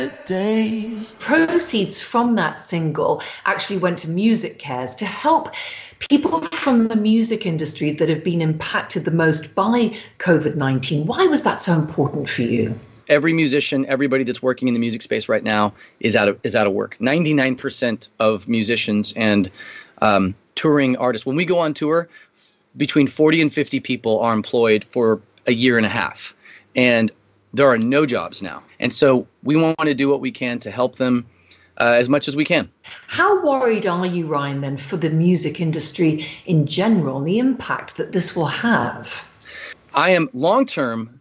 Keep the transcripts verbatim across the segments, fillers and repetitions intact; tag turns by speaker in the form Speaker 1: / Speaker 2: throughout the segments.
Speaker 1: Days. Proceeds from that single actually went to Music Cares to help people from the music industry that have been impacted the most by COVID nineteen. Why was that so important for you?
Speaker 2: Every musician, everybody that's working in the music space right now is out of is out of work. ninety-nine percent of musicians and um, touring artists, when we go on tour, f- between forty and fifty people are employed for a year and a half. And there are no jobs now. And so we want to do what we can to help them uh, as much as we can.
Speaker 1: How worried are you, Ryan, then, for the music industry in general and the impact that this will have?
Speaker 2: I am long-term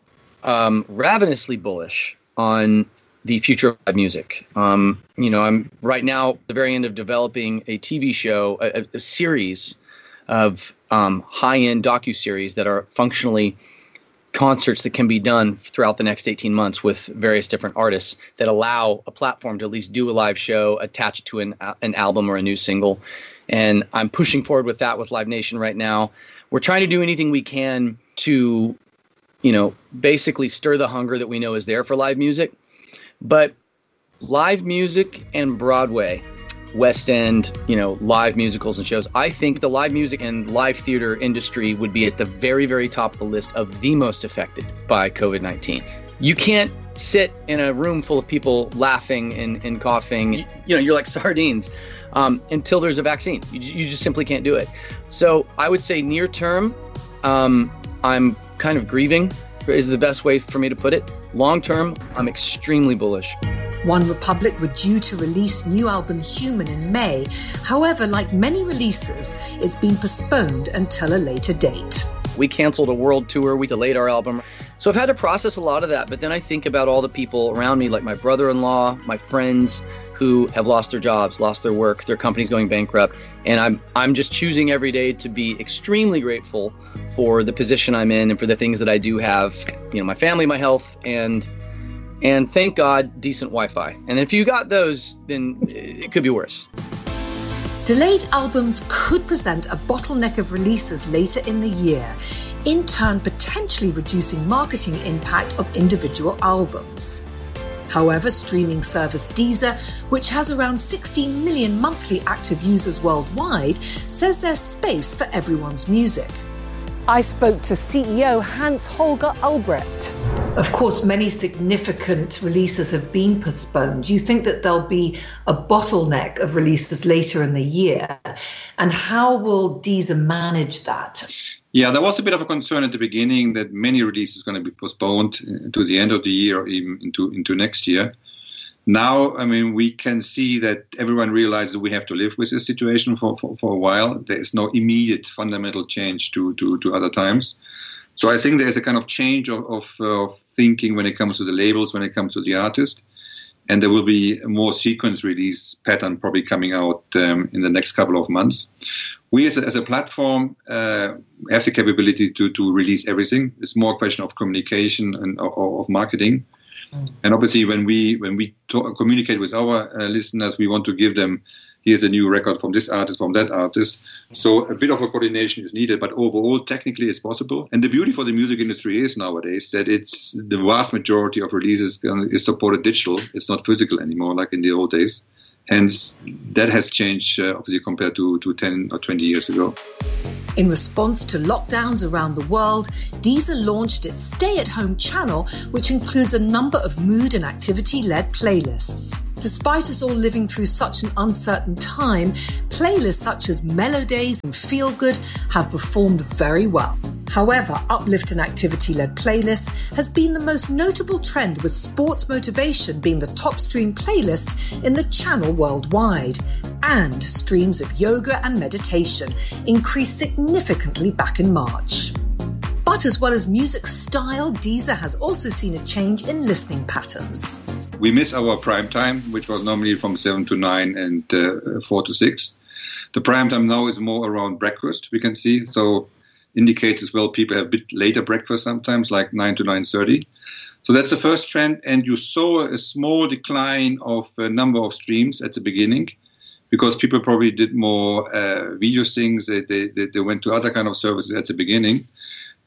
Speaker 2: um, ravenously bullish on the future of live music. Um, you know, I'm right now at the very end of developing a T V show, a, a series of um, high-end docuseries that are functionally concerts that can be done throughout the next eighteen months with various different artists that allow a platform to at least do a live show, attach it to an, an album or a new single. And I'm pushing forward with that with Live Nation right now. We're trying to do anything we can to, you know, basically stir the hunger that we know is there for live music. But live music and Broadway, West End, you know, live musicals and shows, I think the live music and live theater industry would be at the very, very top of the list of the most affected by COVID nineteen. You can't sit in a room full of people laughing and, and coughing. You, you know, you're like sardines um, until there's a vaccine. You, you just simply can't do it. So I would say near term, um, I'm kind of grieving is the best way for me to put it. Long term, I'm extremely bullish.
Speaker 1: One Republic were due to release new album Human in May. However, like many releases, it's been postponed until a later date.
Speaker 2: We canceled a world tour. We delayed our album. So I've had to process a lot of that. But then I think about all the people around me, like my brother-in-law, my friends who have lost their jobs, lost their work, their company's going bankrupt. And I'm I'm just choosing every day to be extremely grateful for the position I'm in and for the things that I do have, you know, my family, my health, and And thank God, decent Wi-Fi. And if you got those, then it could be worse.
Speaker 1: Delayed albums could present a bottleneck of releases later in the year, in turn potentially reducing marketing impact of individual albums. However, streaming service Deezer, which has around sixteen million monthly active users worldwide, says there's space for everyone's music.
Speaker 3: I spoke to C E O Hans-Holger Albrecht.
Speaker 1: Of course, many significant releases have been postponed. Do you think that there'll be a bottleneck of releases later in the year? And how will Deezer manage that?
Speaker 4: Yeah, there was a bit of a concern at the beginning that many releases are going to be postponed to the end of the year or even into, into next year. Now, I mean, we can see that everyone realizes we have to live with this situation for, for, for a while. There is no immediate fundamental change to, to, to other times. So I think there's a kind of change of, of uh, thinking when it comes to the labels, when it comes to the artist. And there will be a more sequence release pattern probably coming out um, in the next couple of months. We as a, as a platform uh, have the capability to, to release everything. It's more a question of communication and of, of marketing. And obviously, when we when we talk, communicate with our uh, listeners, we want to give them, here's a new record from this artist, from that artist. So a bit of a coordination is needed, but overall, technically, it's possible. And the beauty for the music industry is nowadays that it's the vast majority of releases is supported digital. It's not physical anymore, like in the old days. Hence, that has changed, uh, obviously, compared to, to ten or twenty years ago.
Speaker 1: In response to lockdowns around the world, Deezer launched its stay-at-home channel, which includes a number of mood and activity-led playlists. Despite us all living through such an uncertain time, playlists such as Mellow Days and Feel Good have performed very well. However, uplift and activity-led playlists has been the most notable trend, with sports motivation being the top stream playlist in the channel worldwide. And streams of yoga and meditation increased significantly back in March. But as well as music style, Deezer has also seen a change in listening patterns.
Speaker 4: We miss our prime time, which was normally from seven to nine and uh, four to six. The prime time now is more around breakfast, we can see. So indicates as well people have a bit later breakfast sometimes, like nine to nine thirty. So that's the first trend. And you saw a small decline of a number of streams at the beginning because people probably did more uh, video things. They, they, they went to other kind of services at the beginning.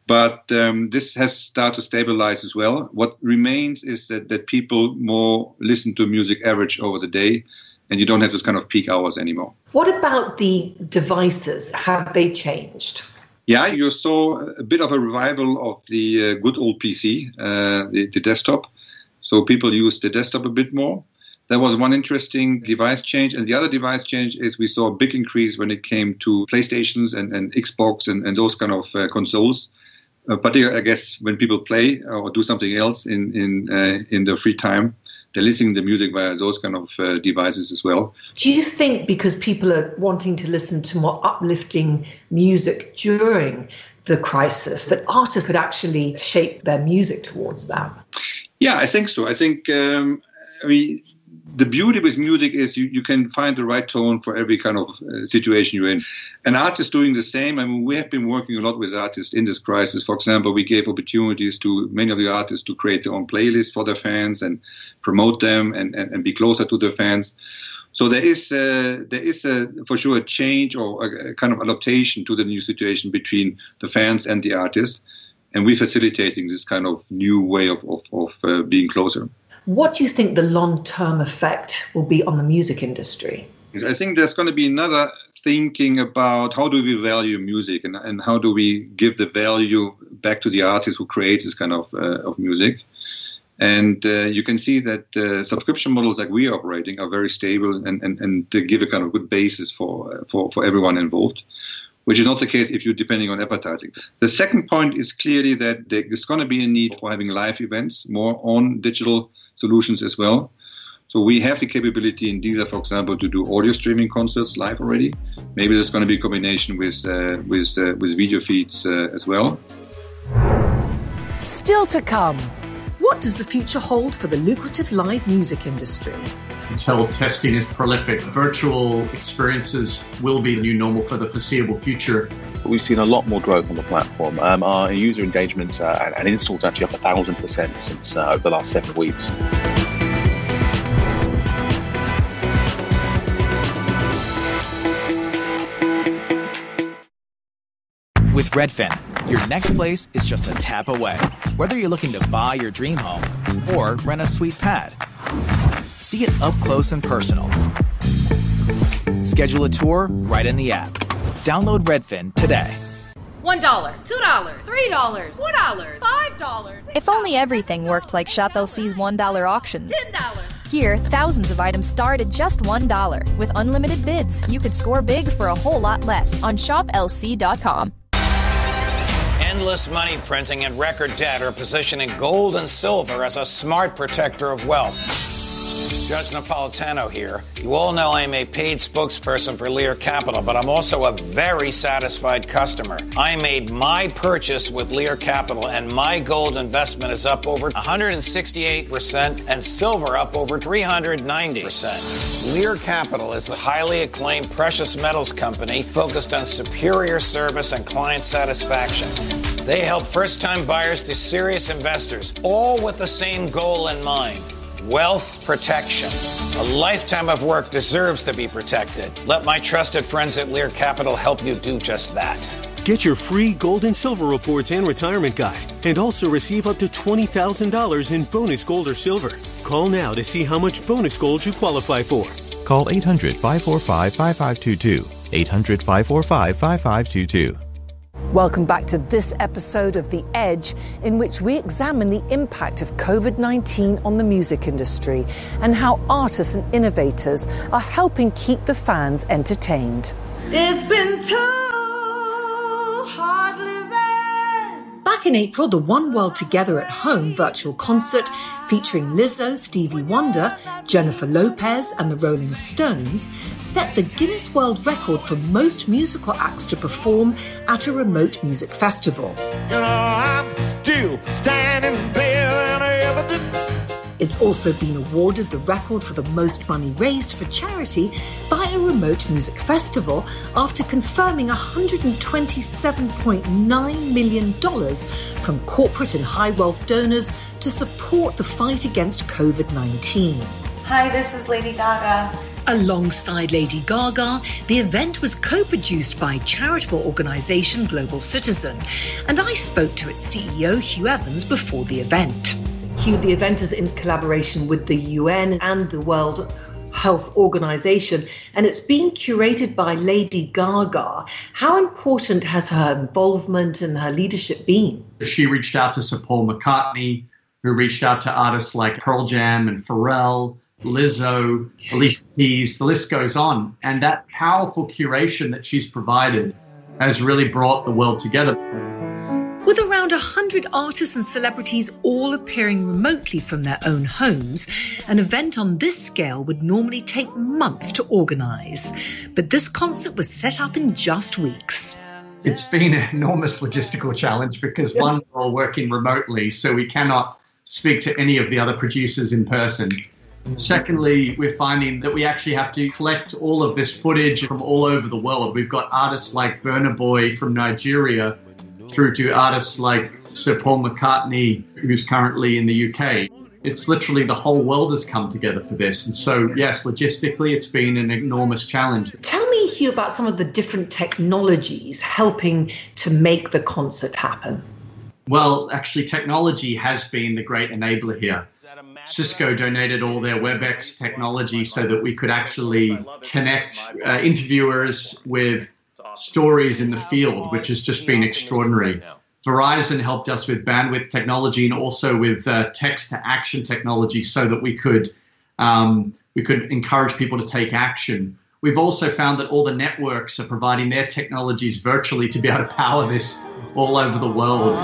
Speaker 4: But um, this has started to stabilize as well. What remains is that, that people more listen to music average over the day, and you don't have those kind of peak hours anymore.
Speaker 3: What about the devices? Have they changed?
Speaker 4: Yeah, you saw a bit of a revival of the uh, good old P C, uh, the, the desktop. So people use the desktop a bit more. That was one interesting device change. And the other device change is we saw a big increase when it came to PlayStations and, and Xbox and, and those kind of uh, consoles. Uh, particularly, I guess, when people play or do something else in, in, uh, in their free time, they're listening to music via those kind of uh, devices as well.
Speaker 3: Do you think because people are wanting to listen to more uplifting music during the crisis, that artists could actually shape their music towards that?
Speaker 4: Yeah, I think so. I think, um, I mean, the beauty with music is you, you can find the right tone for every kind of uh, situation you're in. An artist doing the same. I mean, we have been working a lot with artists in this crisis. For example, we gave opportunities to many of the artists to create their own playlists for their fans and promote them and, and, and be closer to their fans. So there is uh, there is a, for sure a change or a, a kind of adaptation to the new situation between the fans and the artist. And we're facilitating this kind of new way of, of, of uh, being closer.
Speaker 3: What do you think the long-term effect will be on the music industry?
Speaker 4: I think there's going to be another thinking about how do we value music and, and how do we give the value back to the artist who creates this kind of, uh, of music. And uh, you can see that uh, subscription models like we are operating are very stable and, and, and to give a kind of good basis for, for, for everyone involved, which is not the case if you're depending on advertising. The second point is clearly that there's going to be a need for having live events, more on digital solutions as well. So we have the capability in Deezer, for example, to do audio streaming concerts live already. Maybe there's going to be a combination with uh, with uh, with video feeds uh, as well.
Speaker 1: Still to come. What does the future hold for the lucrative live music industry?
Speaker 5: Until testing is prolific, virtual experiences will be the new normal for the foreseeable future.
Speaker 6: We've seen a lot more growth on the platform. Um, our user engagement uh, and, and installs are actually up a thousand percent since uh, over the last seven weeks.
Speaker 7: With Redfin, your next place is just a tap away. Whether you're looking to buy your dream home or rent a sweet pad, see it up close and personal. Schedule a tour right in the app. Download Redfin today.
Speaker 8: One dollar, two dollars, three dollars, four dollars, five dollars.
Speaker 9: If only everything worked like Shop L C's one dollar auctions.
Speaker 8: Ten dollars.
Speaker 9: Here, thousands of items start at just one dollar. With unlimited bids, you could score big for a whole lot less on shop L C dot com.
Speaker 10: Endless money printing and record debt are positioning gold and silver as a smart protector of wealth. Judge Napolitano here. You all know I'm a paid spokesperson for Lear Capital, but I'm also a very satisfied customer. I made my purchase with Lear Capital, and my gold investment is up over one hundred sixty-eight percent and silver up over three hundred ninety percent. Lear Capital is a highly acclaimed precious metals company focused on superior service and client satisfaction. They help first-time buyers to serious investors, all with the same goal in mind. Wealth protection. A lifetime of work deserves to be protected. Let my trusted friends at Lear Capital help you do just that.
Speaker 11: Get your free gold and silver reports and retirement guide, and also receive up to twenty thousand dollars in bonus gold or silver. Call now to see how much bonus gold you qualify for.
Speaker 12: Call eight hundred, five four five, five five two two. eight hundred, five four five, five five two two.
Speaker 1: Welcome back to this episode of The Edge, in which we examine the impact of covid nineteen on the music industry and how artists and innovators are helping keep the fans entertained.
Speaker 13: It's been too hard living.
Speaker 1: Back in April, the One World Together at Home virtual concert featuring Lizzo, Stevie Wonder, Jennifer Lopez and the Rolling Stones set the Guinness World Record for most musical acts to perform at a remote music festival.
Speaker 13: You know, I'm still standing there and I ever did.
Speaker 1: It's also been awarded the record for the most money raised for charity by a remote music festival after confirming one hundred twenty-seven point nine million dollars from corporate and high-wealth donors to support the fight against covid nineteen.
Speaker 14: Hi, this is Lady Gaga.
Speaker 1: Alongside Lady Gaga, the event was co-produced by charitable organisation Global Citizen, and I spoke to its C E O Hugh Evans before the event.
Speaker 3: Hugh, the event is in collaboration with the U N and the World Health Organization, and it's being curated by Lady Gaga. How important has her involvement and her leadership been?
Speaker 5: She reached out to Sir Paul McCartney, who reached out to artists like Pearl Jam and Pharrell, Lizzo, Alicia Keys, the list goes on. And that powerful curation that she's provided has really brought the world together.
Speaker 1: With around one hundred artists and celebrities all appearing remotely from their own homes, an event on this scale would normally take months to organise. But this concert was set up in just weeks.
Speaker 5: It's been an enormous logistical challenge because, one, we're all working remotely, so we cannot speak to any of the other producers in person. Secondly, we're finding that we actually have to collect all of this footage from all over the world. We've got artists like Burna Boy from Nigeria, through to artists like Sir Paul McCartney, who's currently in the U K. It's literally the whole world has come together for this. And so, yes, logistically, it's been an enormous challenge.
Speaker 3: Tell me, Hugh, about some of the different technologies helping to make the concert happen.
Speaker 5: Well, actually, technology has been the great enabler here. Cisco donated all their WebEx technology so that we could actually connect uh, interviewers with stories in the field, which has just been extraordinary. Verizon helped us with bandwidth technology and also with uh, text-to-action technology so that we could um, we could encourage people to take action. We've also found that all the networks are providing their technologies virtually to be able to power this all over the world.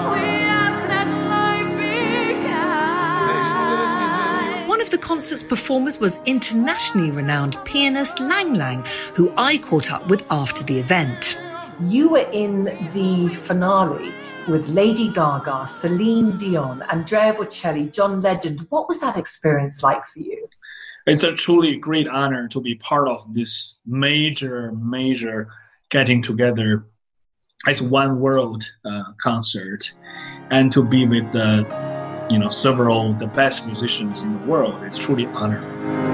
Speaker 1: The concert's performers was internationally renowned pianist Lang Lang, who I caught up with after the event.
Speaker 3: You were in the finale with Lady Gaga, Celine Dion, Andrea Bocelli, John Legend. What was that experience like for you?
Speaker 14: It's a truly great honor to be part of this major, major getting together as one world uh, concert, and to be with the uh, you know, several the best musicians in the world. It's truly an honor.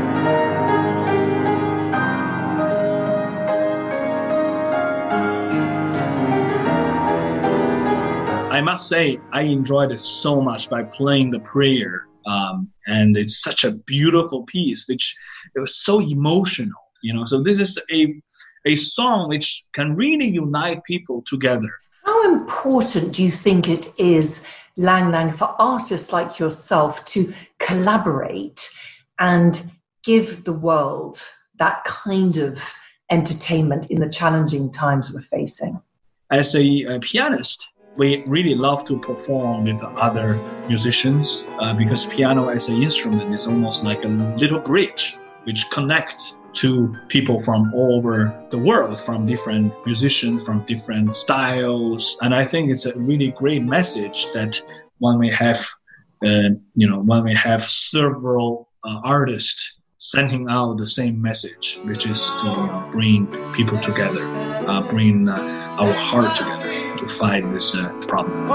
Speaker 14: I must say, I enjoyed it so much by playing the prayer. Um, and it's such a beautiful piece, which it was so emotional, you know. So this is a a song which can really unite people together.
Speaker 3: How important do you think it is, Lang Lang, for artists like yourself to collaborate and give the world that kind of entertainment in the challenging times we're facing?
Speaker 14: As a, a pianist, we really love to perform with other musicians uh, because piano as an instrument is almost like a little bridge which connects to people from all over the world, from different musicians, from different styles. And I think it's a really great message that one may have, uh, you know, one may have several uh, artists sending out the same message, which is to you know, bring people together, uh, bring uh, our heart together to fight this uh, problem.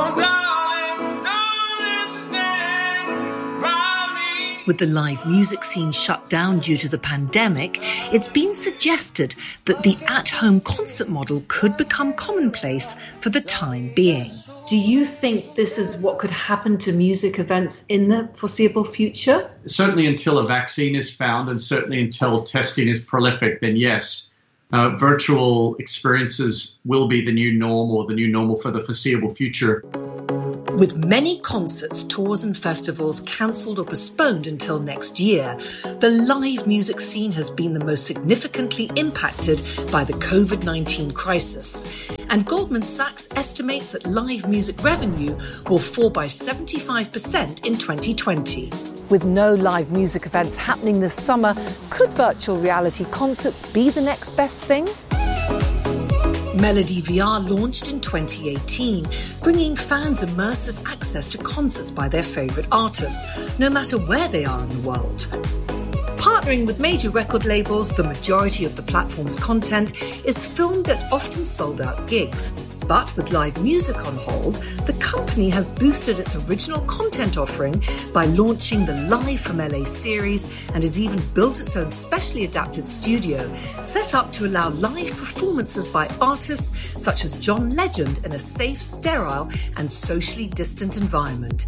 Speaker 1: With the live music scene shut down due to the pandemic, it's been suggested that the at-home concert model could become commonplace for the time being.
Speaker 3: Do you think this is what could happen to music events in the foreseeable future?
Speaker 5: Certainly until a vaccine is found and certainly until testing is prolific, then yes, uh, virtual experiences will be the new norm or the new normal for the foreseeable future.
Speaker 1: With many concerts, tours and festivals cancelled or postponed until next year, the live music scene has been the most significantly impacted by the covid nineteen crisis. And Goldman Sachs estimates that live music revenue will fall by seventy-five percent in twenty twenty. With no live music events happening this summer, could virtual reality concerts be the next best thing? Melody V R launched in twenty eighteen, bringing fans immersive access to concerts by their favourite artists, no matter where they are in the world. Partnering with major record labels, the majority of the platform's content is filmed at often sold-out gigs. But with live music on hold, the company has boosted its original content offering by launching the Live from L A series and has even built its own specially adapted studio set up to allow live performances by artists such as John Legend in a safe, sterile and socially distant environment.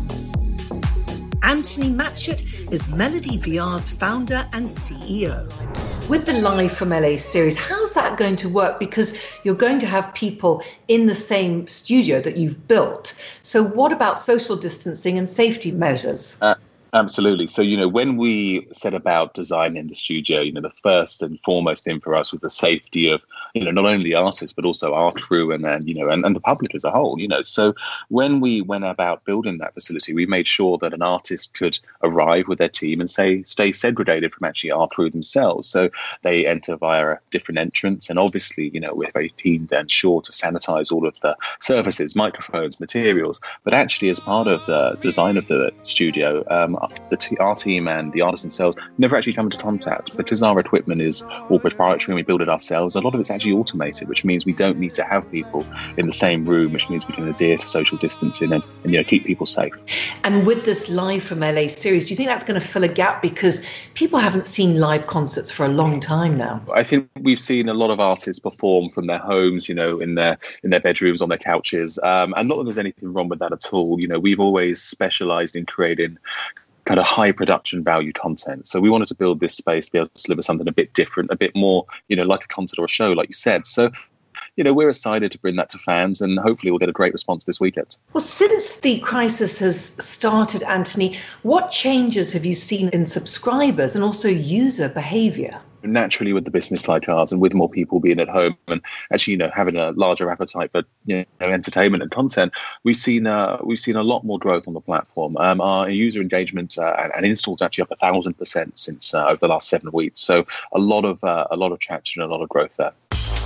Speaker 1: Anthony Matchett is Melody V R's founder and C E O.
Speaker 3: With the Live from L A series, how's that going to work? Because you're going to have people in the same studio that you've built. So what about social distancing and safety measures?
Speaker 6: Uh, absolutely. So, you know, when we set about designing the studio, you know, the first and foremost thing for us was the safety of, you know, not only the artists, but also our crew and, and you know, and, and the public as a whole, you know. So when we went about building that facility, we made sure that an artist could arrive with their team and say, stay segregated from actually our crew themselves. So they enter via a different entrance. And obviously, you know, we're very keen to ensure to sanitize all of the surfaces, microphones, materials. But actually, as part of the design of the studio, um, the t- our team and the artists themselves never actually come into contact because our equipment is all proprietary and we build it ourselves. A lot of it's actually automated, which means we don't need to have people in the same room, which means we can adhere to social distancing and, and you know, keep people safe.
Speaker 3: And with this Live from L A series, do you think that's going to fill a gap? Because people haven't seen live concerts for a long time now.
Speaker 6: I think we've seen a lot of artists perform from their homes, you know, in their in their bedrooms, on their couches. Um, and not that there's anything wrong with that at all. You know, we've always specialized in creating kind of high production value content. So we wanted to build this space to be able to deliver something a bit different, a bit more, you know, like a concert or a show, like you said. So, you know, we're excited to bring that to fans and hopefully we'll get a great response this weekend.
Speaker 3: Well, since the crisis has started, Anthony, what changes have you seen in subscribers and also user behavior?
Speaker 6: Naturally, with the business like ours and with more people being at home and actually, you know, having a larger appetite for, you know, entertainment and content, we've seen uh, we've seen a lot more growth on the platform. Um, our user engagement uh, and, and installs actually up a thousand percent since uh, over the last seven weeks. So a lot of uh, a lot of traction, and a lot of growth there.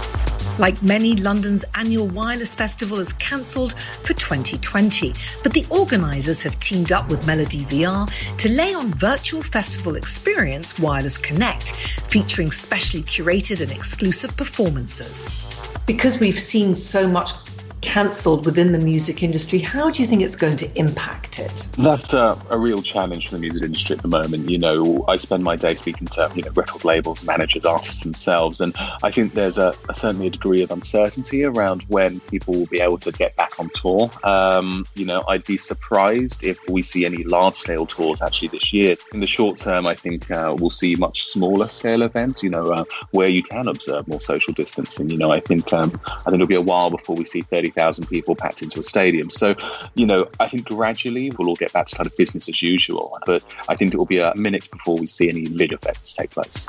Speaker 1: Like many, London's annual Wireless Festival is cancelled for twenty twenty, but the organisers have teamed up with Melody V R to lay on virtual festival experience Wireless Connect, featuring specially curated and exclusive performances.
Speaker 3: Because we've seen so much cancelled within the music industry, how do you think it's going to impact it?
Speaker 6: That's a, a real challenge for the music industry at the moment. You know, I spend my day speaking to, you know, record labels, managers, artists themselves, and I think there's a, a certainly a degree of uncertainty around when people will be able to get back on tour. Um, you know, I'd be surprised if we see any large-scale tours actually this year. In the short term, I think uh, we'll see much smaller scale events, you know, uh, where you can observe more social distancing. You know, I think um, I think it'll be a while before we see thirty thousand people packed into a stadium. So, you know, I think gradually we'll all get back to kind of business as usual. But I think it will be a minute before we see any big effects take place.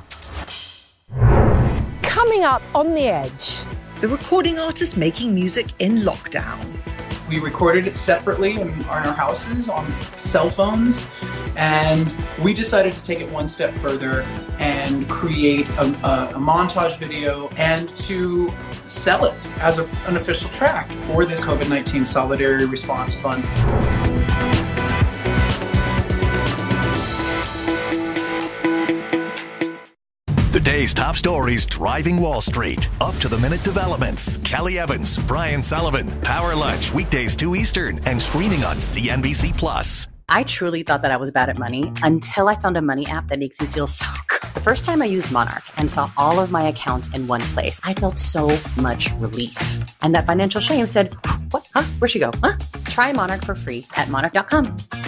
Speaker 1: Coming up on The Edge, the recording artist making music in lockdown.
Speaker 15: We recorded it separately in our houses on cell phones, and we decided to take it one step further and create a, a, a montage video and to sell it as a, an official track for this COVID nineteen Solidarity Response Fund.
Speaker 16: The day's top stories driving Wall Street. Up-to-the-minute developments. Kelly Evans, Brian Sullivan. Power Lunch, weekdays two Eastern, and streaming on C N B C Plus.
Speaker 17: I truly thought that I was bad at money until I found a money app that makes me feel so good. The first time I used Monarch and saw all of my accounts in one place, I felt so much relief. And that financial shame said, what? Huh? Where'd she go? Huh? Try Monarch for free at monarch dot com.